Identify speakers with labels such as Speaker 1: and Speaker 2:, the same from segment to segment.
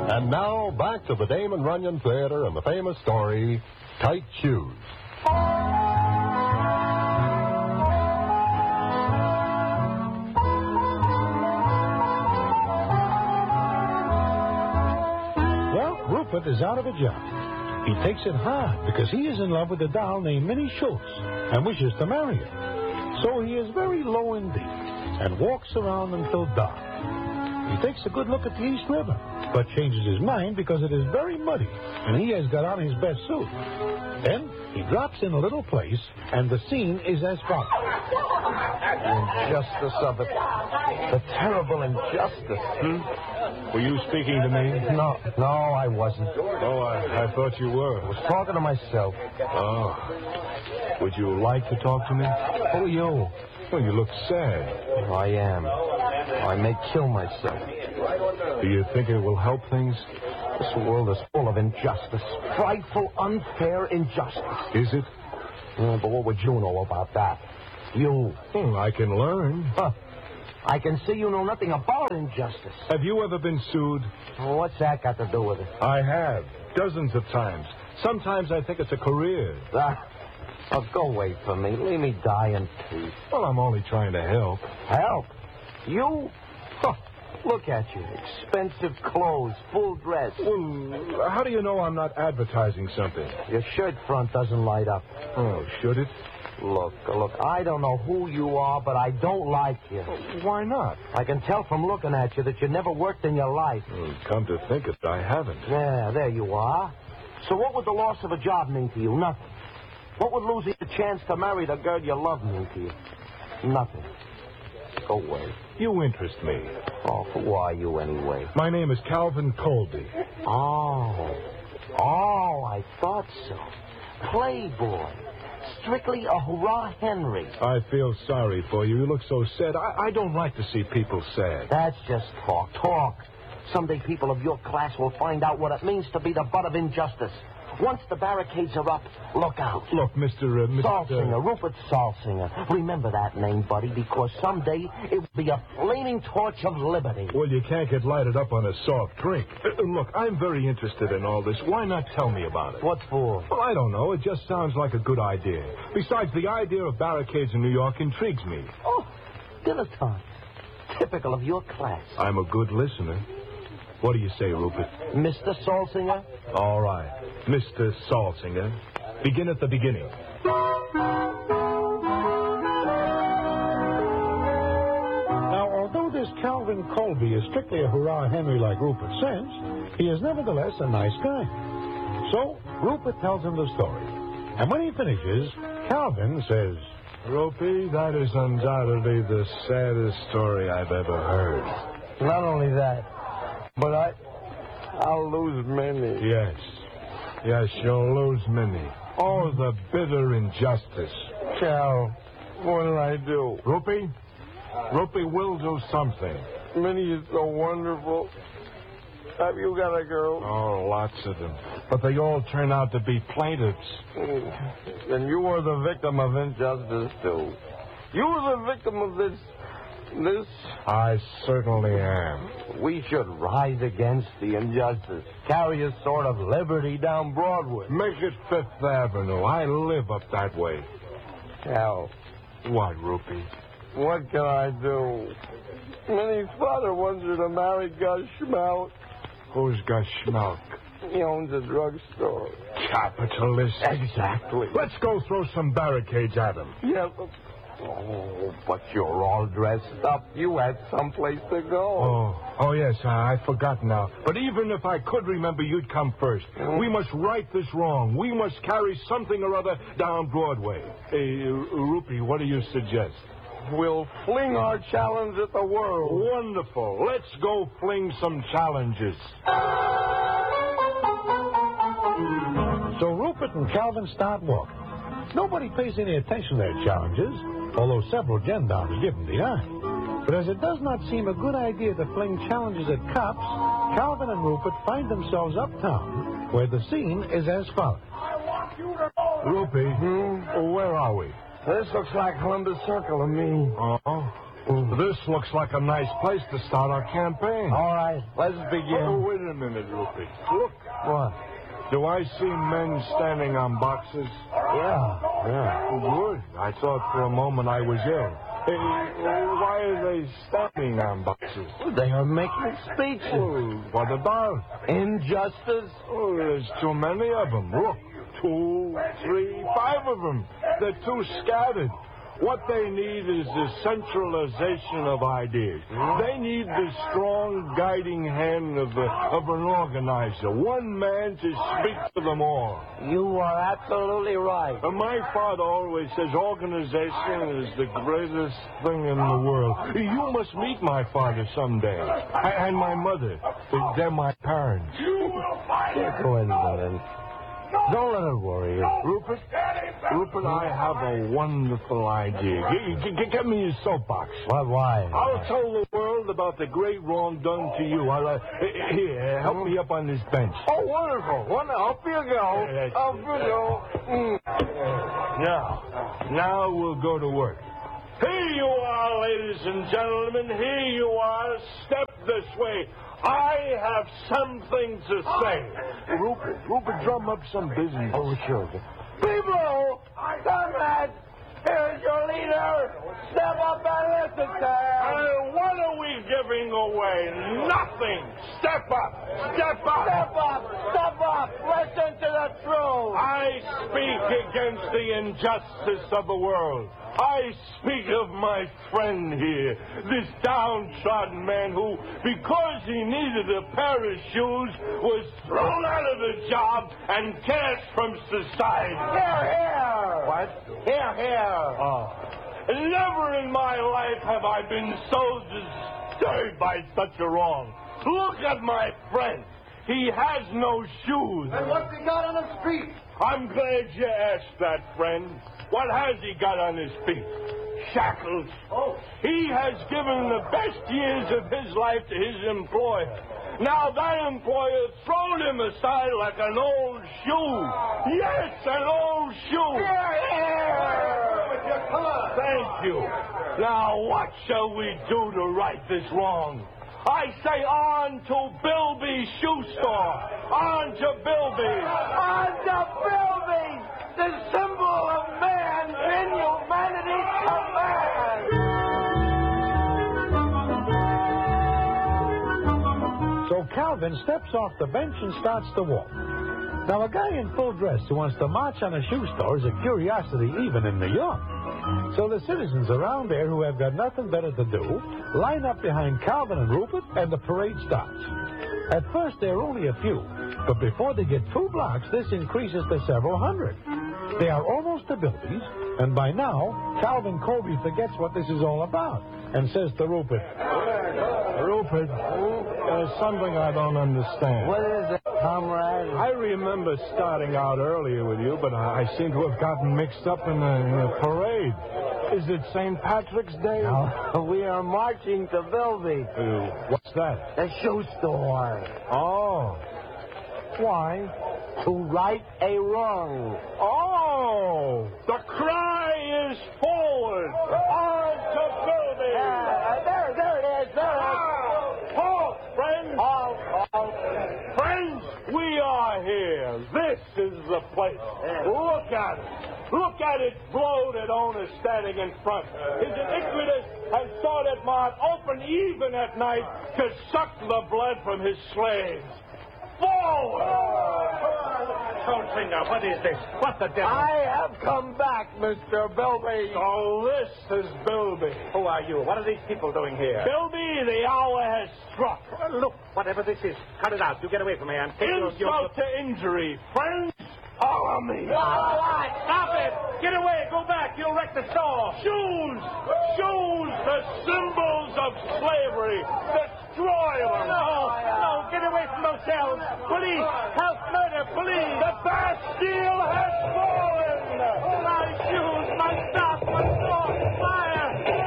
Speaker 1: And now, back to the Damon Runyon Theater and the famous story, Tight Shoes.
Speaker 2: Well, Rupert is out of a job. He takes it hard because he is in love with a doll named Minnie Schultz and wishes to marry her. So he is very low indeed and walks around until dark. He takes a good look at the East River, but changes his mind because it is very muddy, and he has got on his best suit. Then he drops in a little place, and the scene is as follows.
Speaker 3: The injustice of it. The terrible injustice.
Speaker 4: Were you speaking to me?
Speaker 3: No, I wasn't.
Speaker 4: Oh, I thought you were.
Speaker 3: I was talking to myself.
Speaker 4: Oh. Would you like to talk to me?
Speaker 3: Who are you?
Speaker 4: Well, you look sad.
Speaker 3: I am. I may kill myself.
Speaker 4: Do you think it will help things?
Speaker 3: This world is full of injustice. Frightful, unfair injustice.
Speaker 4: Is it?
Speaker 3: But what would you know about that? You.
Speaker 4: I can learn.
Speaker 3: Huh. I can see you know nothing about injustice.
Speaker 4: Have you ever been sued?
Speaker 3: Well, what's that got to do with it?
Speaker 4: I have. Dozens of times. Sometimes I think it's a career.
Speaker 3: Oh, go away from me. Leave me die in peace.
Speaker 4: Well, I'm only trying to help.
Speaker 3: Help? You? Huh. Look at you. Expensive clothes, full dress.
Speaker 4: Well, how do you know I'm not advertising something?
Speaker 3: Your shirt front doesn't light up.
Speaker 4: Oh, should it?
Speaker 3: Look, I don't know who you are, but I don't like you.
Speaker 4: Why not?
Speaker 3: I can tell from looking at you that you never worked in your life.
Speaker 4: Come to think of it, I haven't.
Speaker 3: Yeah, there you are. So what would the loss of a job mean to you? Nothing. What would losing the chance to marry the girl you love mean to you? Nothing. Go away.
Speaker 4: You interest me.
Speaker 3: Oh, who are you anyway?
Speaker 4: My name is Calvin Colby.
Speaker 3: Oh, I thought so. Playboy. Strictly a hurrah Henry.
Speaker 4: I feel sorry for you. You look so sad. I don't like to see people sad.
Speaker 3: That's just talk. Someday people of your class will find out what it means to be the butt of injustice. Once the barricades are up, look out.
Speaker 4: Look, Mr.
Speaker 3: Salsinger, Rupert Salsinger. Remember that name, buddy, because someday it will be a flaming torch of liberty.
Speaker 4: Well, you can't get lighted up on a soft drink. Look, I'm very interested in all this. Why not tell me about it?
Speaker 3: What for?
Speaker 4: Well, I don't know. It just sounds like a good idea. Besides, the idea of barricades in New York intrigues me.
Speaker 3: Oh, dinner time. Typical of your class.
Speaker 4: I'm a good listener. What do you say, Rupert?
Speaker 3: Mr. Salsinger?
Speaker 4: All right. Mr. Salsinger. Begin at the beginning.
Speaker 2: Now, although this Calvin Colby is strictly a hurrah Henry like Rupert says, he is nevertheless a nice guy. So, Rupert tells him the story. And when he finishes, Calvin says,
Speaker 4: Ropey, that is undoubtedly the saddest story I've ever heard.
Speaker 3: Not only that, but I'll lose Minnie.
Speaker 4: Yes, you'll lose Minnie. Oh, the bitter injustice.
Speaker 3: Cal, what'll I do?
Speaker 4: Rupee, we'll do something.
Speaker 3: Minnie is so wonderful. Have you got a girl?
Speaker 4: Oh, lots of them. But they all turn out to be plaintiffs.
Speaker 3: And you were the victim of injustice, too. You were the victim of this.
Speaker 4: I certainly am.
Speaker 3: We should rise against the injustice. Carry a sort of liberty down Broadway.
Speaker 4: Make it Fifth Avenue. I live up that way.
Speaker 3: Cal.
Speaker 4: What, Rupee?
Speaker 3: What can I do? Minnie's father wants her to marry Gus Schmalk.
Speaker 4: Who's Gus Schmalk?
Speaker 3: He owns a drugstore.
Speaker 4: Capitalist.
Speaker 3: Exactly.
Speaker 4: Let's go throw some barricades at him.
Speaker 3: Yeah, but you're all dressed up. You had someplace to go.
Speaker 4: Oh, yes, I forgot now. But even if I could remember, you'd come first. We must right this wrong. We must carry something or other down Broadway. Hey, Rupee, what do you suggest?
Speaker 3: We'll fling our challenge at the world.
Speaker 4: Wonderful. Let's go fling some challenges.
Speaker 2: So Rupert and Calvin start walking. Nobody pays any attention to their challenges, although several gendarmes give them the eye. But as it does not seem a good idea to fling challenges at cops, Calvin and Rupert find themselves uptown, where the scene is as follows.
Speaker 4: I want you to know. Rupee, where are we?
Speaker 3: This looks like Columbus Circle to me.
Speaker 4: Oh? This looks like a nice place to start our campaign.
Speaker 3: All right, let's begin.
Speaker 4: Oh, wait a minute, Rupert. Look.
Speaker 3: What?
Speaker 4: Do I see men standing on boxes?
Speaker 3: Yeah.
Speaker 4: Good. I thought for a moment I was ill. Hey, why are they standing on boxes?
Speaker 3: They are making speeches.
Speaker 4: Oh, what about?
Speaker 3: Injustice.
Speaker 4: Oh, there's too many of them. Look, 2, 3, 5 of them. They're too scattered. What they need is the centralization of ideas. They need the strong guiding hand of an organizer, one man to speak to them all.
Speaker 3: You are absolutely right.
Speaker 4: My father always says organization is the greatest thing in the world. You must meet my father someday. And my mother. They're my parents.
Speaker 3: Coincidence. Don't let it worry you.
Speaker 4: Rupert, I have a wonderful idea. Get me your soapbox.
Speaker 3: Why?
Speaker 4: I'll tell the world about the great wrong done to you. Here, help me up on this bench.
Speaker 3: Oh, wonderful. Up you go. Up you go.
Speaker 4: Now we'll go to work. Here you are, ladies and gentlemen. Here you are. Step this way. I have something to say. Rupert, drum up some business.
Speaker 3: Oh, sure. People, comrades, here's your leader. Step up and listen to him.
Speaker 4: What are we giving away? Nothing. Step up. Step up.
Speaker 3: Step up. Step up. Listen to the truth.
Speaker 4: I speak against the injustice of the world. I speak of my friend here, this downtrodden man who, because he needed a pair of shoes, was thrown out of the job and cast from society.
Speaker 3: Here.
Speaker 4: What?
Speaker 3: Here.
Speaker 4: Oh. Never in my life have I been so disturbed by such a wrong. Look at my friend. He has no shoes.
Speaker 3: And what's he got on his feet?
Speaker 4: I'm glad you asked that, friend. What has he got on his feet? Shackles.
Speaker 3: Oh.
Speaker 4: He has given the best years of his life to his employer. Now that employer thrown him aside like an old shoe. Yes, an old shoe.
Speaker 3: Come on.
Speaker 4: Thank you. Now what shall we do to right this wrong? I say on to Bilby's shoe store. On to Bilby's.
Speaker 3: On to Bilby's, the symbol of man in humanity's command.
Speaker 2: So Calvin steps off the bench and starts to walk. Now, a guy in full dress who wants to march on a shoe store is a curiosity even in New York. So the citizens around there who have got nothing better to do line up behind Calvin and Rupert, and the parade starts. At first, there are only a few, but before they get 2 blocks, this increases to several hundred. They are almost to Bilby's, and by now, Calvin Colby forgets what this is all about and says to Rupert,
Speaker 4: Rupert, there's something I don't understand.
Speaker 3: What is it, comrade?
Speaker 4: I remember starting out earlier with you, but I seem to have gotten mixed up in the parade. Is it St. Patrick's Day?
Speaker 3: No, we are marching to Bilby.
Speaker 4: What's that?
Speaker 3: The shoe store.
Speaker 4: Oh. Why?
Speaker 3: To right a wrong.
Speaker 4: Oh! The cry is forward! On to Bilby!
Speaker 3: There it is.
Speaker 4: Halt, friends!
Speaker 3: Halt.
Speaker 4: Friends, we are here. This is the place. Look at it. Look at its bloated owner standing in front. His iniquitous and sordid mouth open even at night to suck the blood from his slaves. Forward!
Speaker 5: Goldfinger, what is this? What the devil?
Speaker 3: I have come back, Mr. Bilby.
Speaker 4: So this is Bilby.
Speaker 5: Who are you? What are these people doing here?
Speaker 4: Bilby, the hour has struck.
Speaker 5: Look, whatever this is, cut it out. You get away from me and take
Speaker 4: Insult to injury. Friends, follow me.
Speaker 5: All right, stop it. Get away. Go back. You'll wreck the store.
Speaker 4: Shoes, the symbols of slavery. Destroy them.
Speaker 5: No, get away from those cells. Police, help, murder, police.
Speaker 4: The Bastille has fallen.
Speaker 5: My shoes, my stuff, my sword, fire.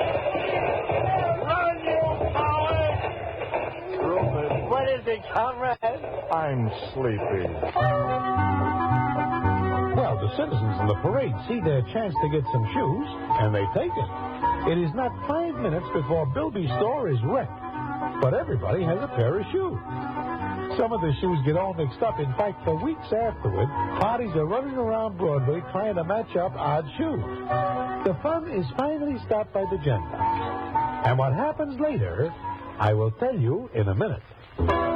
Speaker 4: Run, you cowards. Rupert,
Speaker 3: What is it, comrade?
Speaker 4: I'm sleepy.
Speaker 2: Well, the citizens in the parade see their chance to get some shoes, and they take it. It is not 5 minutes before Bilby's store is wrecked, but everybody has a pair of shoes. Some of the shoes get all mixed up. In fact, for weeks afterward, parties are running around Broadway trying to match up odd shoes. The fun is finally stopped by the gender. And what happens later, I will tell you in a minute.